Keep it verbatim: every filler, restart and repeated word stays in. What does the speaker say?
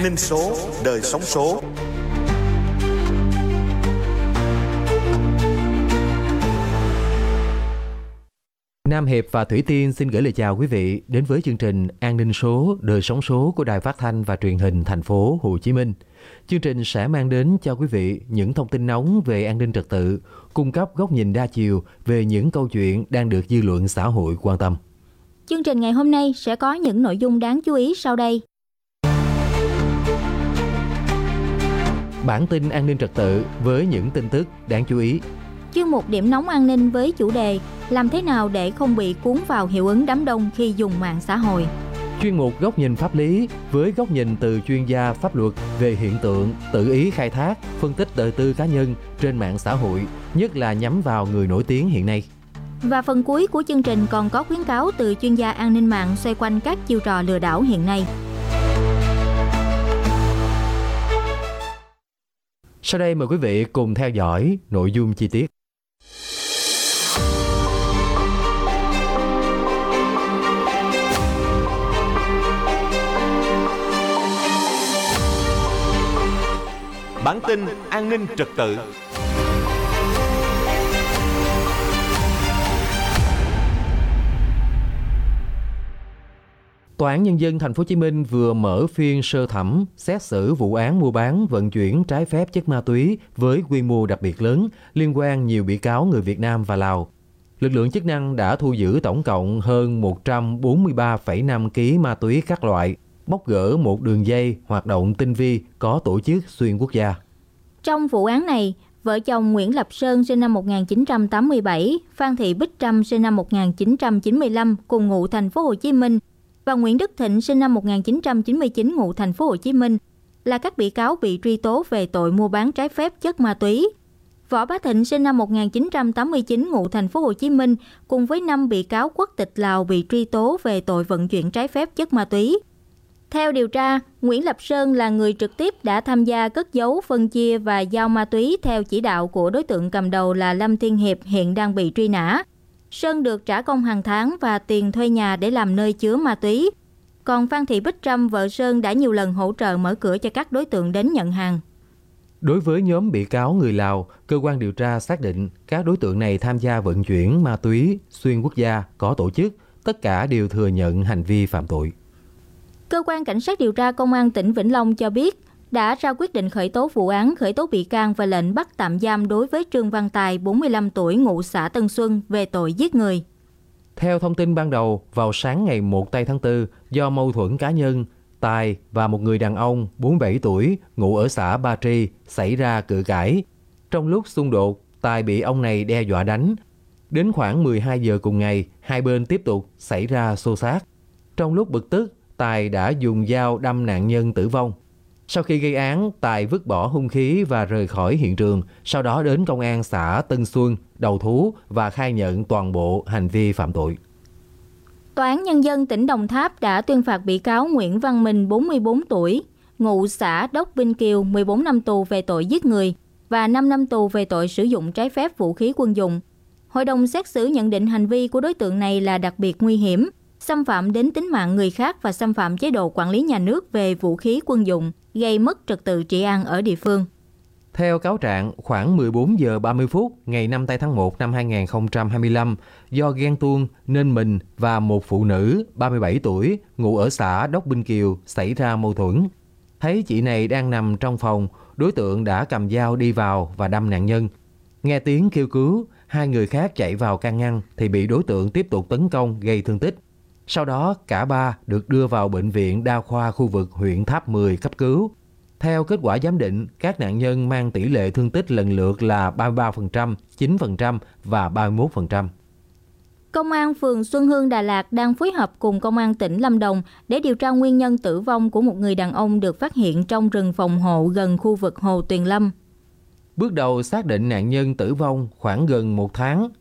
ninh số, đời sống số. Nam Hiệp và Thủy Tiên xin gửi lời chào quý vị đến với chương trình An ninh số, đời sống số của Đài Phát thanh và Truyền hình thành phố Hồ Chí Minh. Chương trình sẽ mang đến cho quý vị những thông tin nóng về an ninh trật tự, cung cấp góc nhìn đa chiều về những câu chuyện đang được dư luận xã hội quan tâm. Chương trình ngày hôm nay sẽ có những nội dung đáng chú ý sau đây. Bản tin an ninh trật tự với những tin tức đáng chú ý. Chuyên mục điểm nóng an ninh với chủ đề làm thế nào để không bị cuốn vào hiệu ứng đám đông khi dùng mạng xã hội. Chuyên mục góc nhìn pháp lý với góc nhìn từ chuyên gia pháp luật về hiện tượng tự ý khai thác, phân tích đời tư cá nhân trên mạng xã hội, nhất là nhắm vào người nổi tiếng hiện nay. Và phần cuối của chương trình còn có khuyến cáo từ chuyên gia an ninh mạng xoay quanh các chiêu trò lừa đảo hiện nay. Sau đây mời quý vị cùng theo dõi nội dung chi tiết. Bản tin an ninh trật tự. Tòa án Nhân dân Thành phố Hồ Chí Minh vừa mở phiên sơ thẩm xét xử vụ án mua bán vận chuyển trái phép chất ma túy với quy mô đặc biệt lớn liên quan nhiều bị cáo người Việt Nam và Lào. Lực lượng chức năng đã thu giữ tổng cộng hơn một trăm bốn mươi ba phẩy năm ki lô gam ma túy các loại, bóc gỡ một đường dây hoạt động tinh vi có tổ chức xuyên quốc gia. Trong vụ án này, vợ chồng Nguyễn Lập Sơn sinh năm một nghìn chín trăm tám mươi bảy, Phan Thị Bích Trâm sinh năm một nghìn chín trăm chín mươi lăm cùng ngụ Thành phố Hồ Chí Minh và Nguyễn Đức Thịnh sinh năm một nghìn chín trăm chín mươi chín ngụ Thành phố Hồ Chí Minh là các bị cáo bị truy tố về tội mua bán trái phép chất ma túy. Võ Bá Thịnh sinh năm một nghìn chín trăm tám mươi chín ngụ Thành phố Hồ Chí Minh cùng với năm bị cáo quốc tịch Lào bị truy tố về tội vận chuyển trái phép chất ma túy. Theo điều tra, Nguyễn Lập Sơn là người trực tiếp đã tham gia cất giấu, phân chia và giao ma túy theo chỉ đạo của đối tượng cầm đầu là Lâm Thiên Hiệp hiện đang bị truy nã. Sơn được trả công hàng tháng và tiền thuê nhà để làm nơi chứa ma túy. Còn Phan Thị Bích Trâm, vợ Sơn đã nhiều lần hỗ trợ mở cửa cho các đối tượng đến nhận hàng. Đối với nhóm bị cáo người Lào, cơ quan điều tra xác định các đối tượng này tham gia vận chuyển ma túy xuyên quốc gia có tổ chức, tất cả đều thừa nhận hành vi phạm tội. Cơ quan Cảnh sát điều tra Công an tỉnh Vĩnh Long cho biết đã ra quyết định khởi tố vụ án, khởi tố bị can và lệnh bắt tạm giam đối với Trương Văn Tài, bốn mươi lăm tuổi, ngụ xã Tân Xuân về tội giết người. Theo thông tin ban đầu, vào sáng ngày một tây tháng tư, do mâu thuẫn cá nhân, Tài và một người đàn ông bốn mươi bảy tuổi, ngụ ở xã Ba Tri, xảy ra cự cãi. Trong lúc xung đột, Tài bị ông này đe dọa đánh. Đến khoảng mười hai giờ cùng ngày, hai bên tiếp tục xảy ra xô xát. Trong lúc bực tức, Tài đã dùng dao đâm nạn nhân tử vong. Sau khi gây án, Tài vứt bỏ hung khí và rời khỏi hiện trường, sau đó đến công an xã Tân Xuân đầu thú và khai nhận toàn bộ hành vi phạm tội. Tòa án Nhân dân tỉnh Đồng Tháp đã tuyên phạt bị cáo Nguyễn Văn Minh, bốn mươi bốn tuổi, ngụ xã Đốc Vinh Kiều, mười bốn năm tù về tội giết người và năm năm tù về tội sử dụng trái phép vũ khí quân dụng. Hội đồng xét xử nhận định hành vi của đối tượng này là đặc biệt nguy hiểm, xâm phạm đến tính mạng người khác và xâm phạm chế độ quản lý nhà nước về vũ khí quân dụng, gây mất trật tự trị an ở địa phương. Theo cáo trạng, khoảng mười bốn giờ ba mươi phút ngày năm tây tháng một năm hai nghìn không trăm hai mươi lăm, do ghen tuông nên mình và một phụ nữ ba mươi bảy tuổi ngụ ở xã Đốc Binh Kiều xảy ra mâu thuẫn. Thấy chị này đang nằm trong phòng, đối tượng đã cầm dao đi vào và đâm nạn nhân. Nghe tiếng kêu cứu, hai người khác chạy vào can ngăn thì bị đối tượng tiếp tục tấn công gây thương tích. Sau đó, cả ba được đưa vào bệnh viện đa khoa khu vực huyện Tháp mười cấp cứu. Theo kết quả giám định, các nạn nhân mang tỷ lệ thương tích lần lượt là ba mươi ba phần trăm, chín phần trăm và ba mươi mốt phần trăm. Công an phường Xuân Hương, Đà Lạt đang phối hợp cùng Công an tỉnh Lâm Đồng để điều tra nguyên nhân tử vong của một người đàn ông được phát hiện trong rừng phòng hộ gần khu vực hồ Tuyền Lâm. Bước đầu xác định nạn nhân tử vong khoảng gần một tháng